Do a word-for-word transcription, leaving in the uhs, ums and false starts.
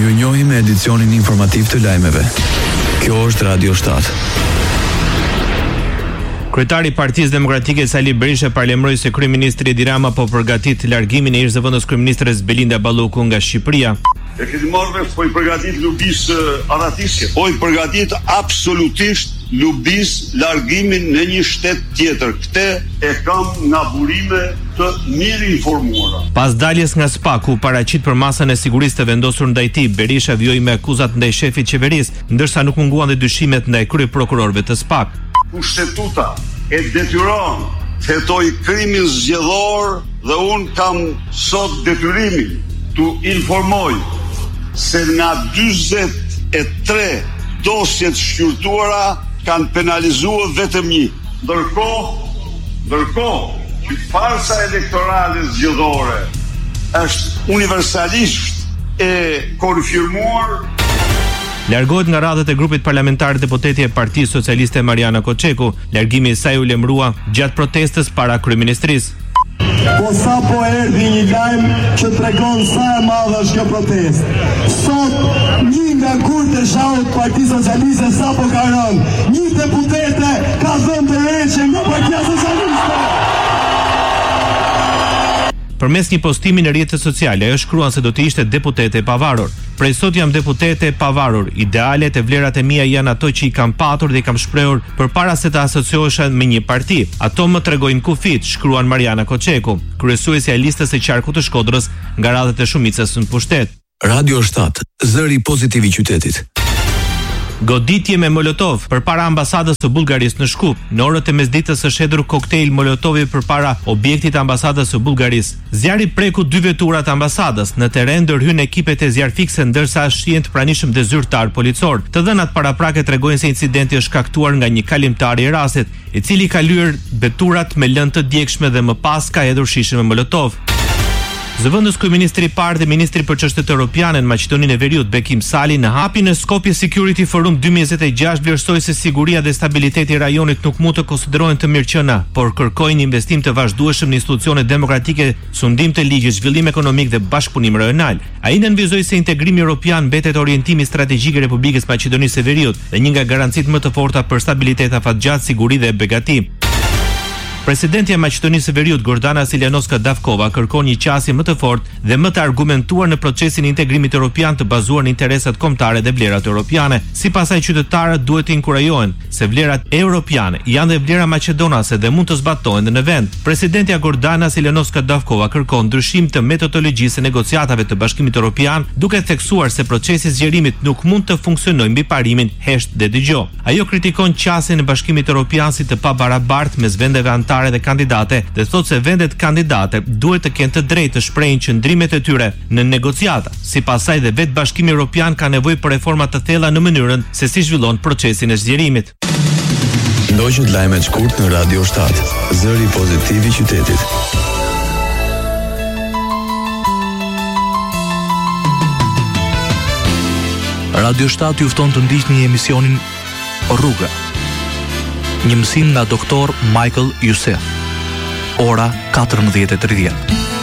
ju njohim me edicionin informativ të lajmeve. Kjo është Radio shtatë. Kryetari i Partisë Demokratike Sali Berisha parlemëroi se kryeministri Edi Rama po përgatit largimin e ish-zëvendës kryeministres Belinda Balloku nga Shqipëria. E keni marrë vesh po i përgatit lubis aratisje, po i përgatit absolutisht lubis largimin në një shtet tjetër. Këtë e kam nga burime të mirë informuara. Pas daljes nga S P A, ku paraqit për masën e sigurisë të vendosur ndaj tij, Berisha vjoi me akuzat ndaj shefit qeverisë, ndërsa nuk munguan dhe dyshimet ndaj kryeprokurorëve të S P A. Kushtetuta e detyron të hetoj krimin zgjedhor dhe unë kam sot detyrimin të informoj se nga dyzet e tre dosjet shqyrtuara kanë penalizuar vetëm një. Ndërkohë, ndërkohë që farsa elektorale zgjedhore është universalisht e konfirmuar. Largohet nga radhët e grupit parlamentar deputeti e Partisë Socialiste Mariana Koçeku. Largimi i saj u lemrua gjatë protestës para kryeministrisë. Po sa po erdhi një lajm që tregon sa e madhe është kjo protestë. Sot një nga kurët e shahut Partisë Socialiste sapo ka rënë. Një deputete ka dhënë drejtë nga Partia Socialiste. Përmes një postimi në rrjetet sociale, ajo shkruan se do të ishte deputete e pavarur. Prej sot jam deputete e pavarur. Idealet e vlerat e mia janë ato që i kam patur dhe i kam shprehur përpara se të asociohesha me një parti. Ato më tregojnë kufit, shkruan Mariana Koçeku, kryesuesja e listës së qarkut të Shkodrës nga radhët e shumicës në pushtet. Radio shtatë, zëri pozitiv i qytetit. Goditje me molotov përpara ambasadës së Bullgarisë në Shkup. Në orët e mesditës është hedhur koktejl molotovi përpara objektit të ambasadës së Bullgarisë. Zjarri preku dy vetura të ambasadës. Në terren ndërhyn ekipet e zjarfikse ndërsa shihen të pranishëm dhe zyrtar policor. Të dhënat paraprake tregojnë se incidenti është shkaktuar nga një kalimtar i rastit, i cili ka lyer veturat me lëndë të djegshme dhe më pas ka hedhur shishe me molotov. Zëvendës kryeministri i parë dhe ministri për çështjet europiane në Maqedoninë e Veriut, Bekim Sali, në hapin e Skopje Security Forum dy mijë njëzet e gjashtë vlerësoi se siguria dhe stabiliteti i rajonit nuk mund të konsiderohen të mirëqëna, por kërkojnë investim të vazhdueshëm në institucione demokratike, sundim të ligjit, zhvillim ekonomik dhe bashkëpunim rajonal. Ai nënvizoi se integrimi evropian mbetet orientimi strategjik i Republikës Maqedonisë së Veriut dhe një nga garancitë më të forta për stabilitet afatgjatë, siguri dhe begati. Presidentja e Maqedonisë së Veriut, Gordana Siljanovska Davkova, kërkon një qasje më të fortë dhe më të argumentuar në procesin e integrimit evropian të bazuar në interesat kombëtare dhe vlerat europiane. Sipas saj, qytetarët duhet të inkurajohen se vlerat europiane janë dhe vlera maqedonase dhe mund të zbatohen në vend. Presidentja Gordana Siljanovska Davkova kërkon ndryshim të metodologjisë së negociatave të Bashkimit Evropian, duke theksuar se procesi i zgjerimit nuk mund të funksionojë mbi parimin hesht dhe dëgjoj. Ajo kritikon qasjen e Bashkimit Evropian si të pabarabartë mes vendeve anëtare dhe kandidate dhe thotë se vendet kandidate duhet të kenë të drejtë të shprehin qëndrimet e tyre në negociata. Sipas saj dhe vetë Bashkimi Evropian ka nevojë për reforma të thella në mënyrën se si zhvillon procesin e zgjerimit. Ndoqët lajmet shkurt në Radio shtatë, zëri pozitiv i qytetit. Radio shtatë ju fton të ndiqni emisionin Rruga. Një mësim nga doktor Michael Youssef. Ora katërmbëdhjetë e tridhjetë.